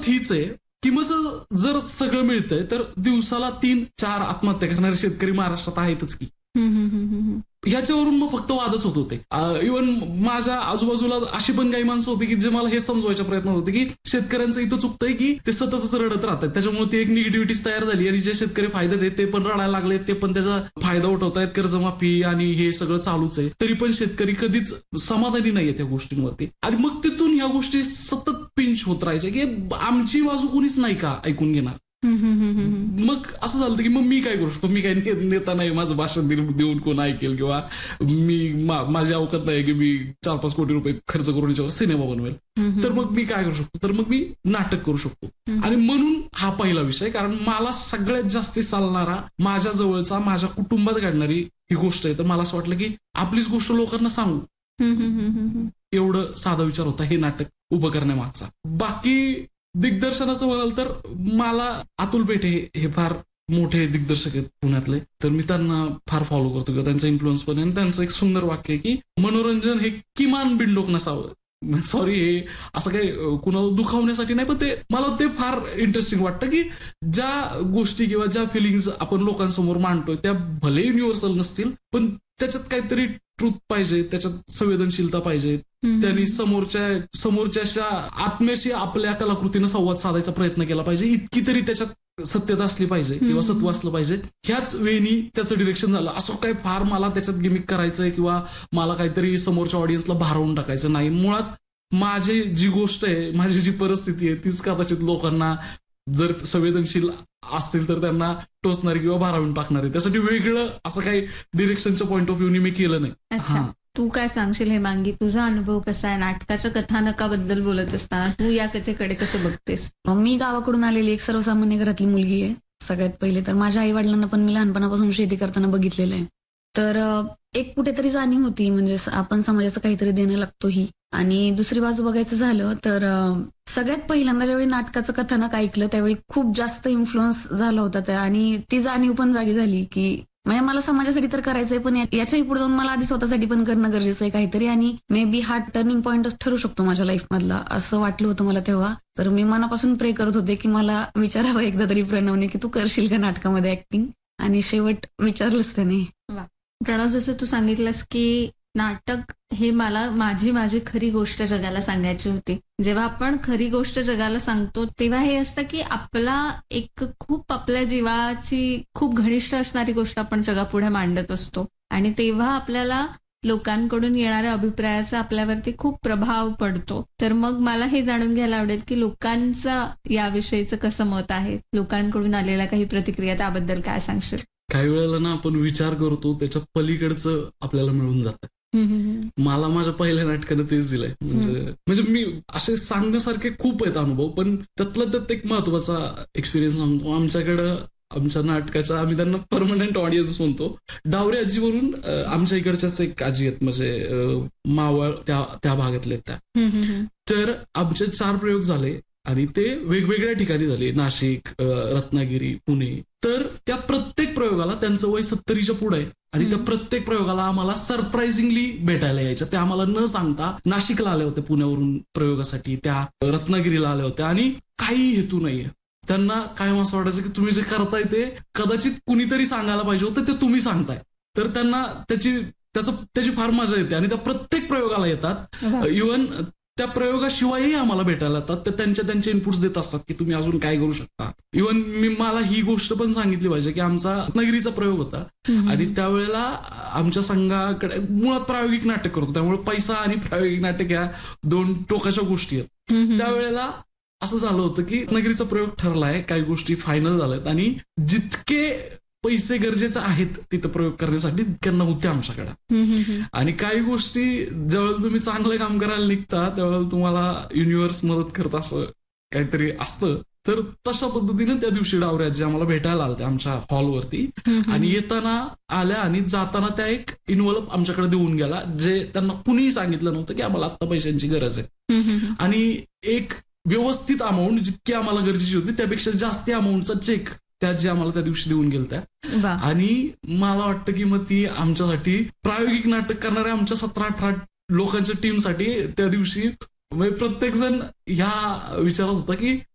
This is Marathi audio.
गंमत हीच आहे की मग जर सगळं मिळतंय तर दिवसाला 3-4 आत्महत्या करणारे शेतकरी महाराष्ट्रात आहेतच की. ह्याच्यावरून मग फक्त वादच होत होते. इव्हन माझ्या आजूबाजूला अशी पण काही माणसं होती की जे मला हे समजवायचा प्रयत्न होते की शेतकऱ्यांचं इथं चुकतंय की ते सततच रडत राहतात, त्याच्यामुळे ती एक निगेटिव्हिटीच तयार झाली आणि जे शेतकरी फायद्यात आहेत ते पण रडायला लागले, ते पण त्याचा फायदा उठवतायत, कर्जमाफी आणि हे सगळं चालूच आहे, तरी पण शेतकरी कधीच समाधानी नाहीये त्या गोष्टींवरती. आणि मग तिथून ह्या गोष्टी सतत पिंच होत राहायच्या की आमची बाजू कुणीच नाही का ऐकून घेणार. मग असं झालं की मग मी काय करू शकतो, मी काय नेता नाही, माझं भाषण देऊन कोण ऐकेल किंवा मी माझी अवकात नाही की मी 4-5 कोटी रुपये खर्च करून याच्यावर सिनेमा बनवेल, तर मग मी काय करू शकतो, तर मग मी नाटक करू शकतो. आणि म्हणून हा पहिला विषय, कारण मला सगळ्यात जास्त चालणारा माझ्या जवळचा माझ्या कुटुंबात घडणारी ही गोष्ट आहे, तर मला असं वाटलं की आपलीच गोष्ट लोकांना सांगू. एवढं साधा विचार होता हे नाटक उभं करण्यामागचा. बाकी दिग्दर्शनाचं म्हणाल तर मला अतुल पेठे हे फार मोठे दिग्दर्शक आहेत पुण्यातले, तर मी त्यांना फार फॉलो करतो किंवा त्यांचा इन्फ्लुएन्स पण आहे. आणि त्यांचं एक सुंदर वाक्य आहे की मनोरंजन हे किमान बिनडोक नसावं. सॉरी, हे असं काही कुणाला दुखावण्यासाठी नाही, पण ते मला ते फार इंटरेस्टिंग वाटतं की ज्या गोष्टी किंवा ज्या फिलिंग्स आपण लोकांसमोर मांडतोय त्या भले युनिव्हर्सल नसतील, पण त्याच्यात काहीतरी ट्रूथ पाहिजे, त्याच्यात संवेदनशीलता पाहिजे, त्यांनी समोरच्या आत्म्याशी आपल्या कलाकृतीनं संवाद साधायचा प्रयत्न केला पाहिजे, इतकी तरी त्याच्यात सत्यता असली पाहिजे किंवा सत्व असलं पाहिजे. ह्याच वेळी त्याचं डिरेक्शन झालं. असं काही फार मला त्याच्यात गिमिक करायचंय किंवा मला काहीतरी समोरच्या ऑडियन्सला भारावून टाकायचं नाही. मुळात माझी जी गोष्ट आहे, माझी जी परिस्थिती आहे तीच कदाचित लोकांना जर संवेदनशील असतील तर त्यांना टोचणारी किंवा भारावून टाकणारी. त्यासाठी वेगळं असं काही डिरेक्शनच्या पॉईंट ऑफ व्ह्यूनी मी केलं नाही. अच्छा, तू काय सांगशील हेमांगी, तुझा अनुभव कसा आहे नाटकाच्या कथानकाबद्दल बोलत असताना, तू या कथेकडे कसं बघतेस? मी गावाकडून आलेली एक सर्वसामान्य घरातली मुलगी आहे. सगळ्यात पहिले तर माझ्या आई वडिलांना पण मी लहानपणापासून शेती करताना बघितलेलं आहे. तर एक कुठेतरी जाणीव होती, म्हणजे आपण समाजाचं काहीतरी देणं लागतो ही. आणि दुसरी बाजू बघायचं झालं तर सगळ्यात पहिल्यांदा ज्यावेळी नाटकाचं कथानक ऐकलं त्यावेळी खूप जास्त इन्फ्लुअन्स झाला होता त्या, आणि ती जाणीव पण जागी झाली की म्हणजे मला समाजासाठी तर करायचंय, पण याच्याही पुढे जाऊन मला आधी स्वतःसाठी पण करणं गरजेचं आहे काहीतरी, आणि मे बी हा टर्निंग पॉईंटच ठरू शकतो माझ्या लाईफमधला, असं वाटलं होतं मला तेव्हा. तर मी मनापासून प्रे करत होते की मला विचारावं एकदा तरी प्रणवने की तू करशील का नाटकामध्ये ऍक्टिंग, आणि शेवट विचारलंच त्याने. प्रणव, जसं तू सांगितलंस की नाटक हे मला माझी खरी गोष्ट जगाला सांगायची होती. जेव्हा आपण खरी गोष्ट जगाला सांगतो तेव्हा हे असतं की आपला एक खूप आपल्या जीवाची खूप घनिष्ठ असणारी गोष्ट आपण जगापुढे मांडत असतो, आणि तेव्हा आपल्याला लोकांकडून येणाऱ्या अभिप्रायाचा आपल्यावरती खूप प्रभाव पडतो. तर मग मला हे जाणून घ्यायला आवडेल की लोकांचं याविषयीचं कसं मत आहे, लोकांकडून आलेल्या काही प्रतिक्रिया, त्याबद्दल काय सांगशील? काही वेळेला ना आपण विचार करतो त्याच्या पलीकडचं आपल्याला मिळून जातं. मला माझ्या पहिल्या नाटकानं तेच दिलंय. म्हणजे मी असे सांगण्यासारखे खूप आहेत अनुभव, पण त्यातला त्यात एक महत्वाचा एक्सपिरियन्स सांगतो. आमच्याकडं आमच्या नाटकाच्या आम्ही त्यांना परमनंट ऑडियन्स म्हणतो, डावरे आजी म्हणून आमच्या इकडच्याच एक आजी आहेत, म्हणजे मावळ त्या भागातले त्या. तर आमचे 4 प्रयोग झाले आणि ते वेगवेगळ्या ठिकाणी झाले, नाशिक, रत्नागिरी, पुणे. तर त्या प्रत्येक प्रयोगाला त्यांचं वय 70च्या पुढे आहे, आणि त्या प्रत्येक प्रयोगाला आम्हाला सरप्राइझिंगली भेटायला यायच्या. त्या आम्हाला न सांगता नाशिकला आल्या होत्या पुण्यावरून प्रयोगासाठी, त्या रत्नागिरीला आल्या होत्या, आणि काही हेतू नाहीये. त्यांना कायम असं वाटायचं की तुम्ही जे करताय ते कदाचित कुणीतरी सांगायला पाहिजे होतं, ते तुम्ही सांगताय. तर त्यांना त्याची फार मजा येते, आणि त्या प्रत्येक प्रयोगाला येतात. इव्हन त्या प्रयोगाशिवायही आम्हाला भेटायला येतात, तर त्यांचे इनपुट्स देत असतात की तुम्ही अजून काय करू शकता. इव्हन मला ही गोष्ट पण सांगितली पाहिजे की आमचा रत्नागिरीचा प्रयोग होता, आणि त्यावेळेला आमच्या संघाकडे मुळात प्रायोगिक नाटक करतो, त्यामुळे पैसा आणि प्रायोगिक नाटक या 2 टोकाच्या गोष्टी आहेत. त्यावेळेला असं झालं होतं की रत्नागिरीचा प्रयोग ठरलाय, काही गोष्टी फायनल झाल्यात, आणि जितके पैसे गरजेचे आहेत तिथं प्रयोग करण्यासाठी तितक्या नव्हत्या आमच्याकडे. आणि काही गोष्टी ज्यावेळेला तुम्ही चांगलं काम करायला निघता त्यावेळेला तुम्हाला युनिव्हर्स मदत करत असं काहीतरी असतं. तर तशा पद्धतीने त्या दिवशी डावऱ्या जे आम्हाला भेटायला आल्या आमच्या हॉलवरती, आणि येताना आल्या आणि जाताना त्या एक इन्व्हॉल्व आमच्याकडे देऊन गेला, जे त्यांना कुणीही सांगितलं नव्हतं की आम्हाला आता पैशांची गरज आहे. आणि एक व्यवस्थित अमाऊंट जितकी आम्हाला गरजेची होती त्यापेक्षा जास्त अमाऊंटचा चेक त्या जे आम्हाला त्या दिवशी देऊन गेलत्या. आणि मला वाटतं की मग ती आमच्यासाठी प्रायोगिक नाटक करणाऱ्या आमच्या 17-18 लोकांच्या टीमसाठी त्या दिवशी प्रत्येक जण ह्या विचारात होता की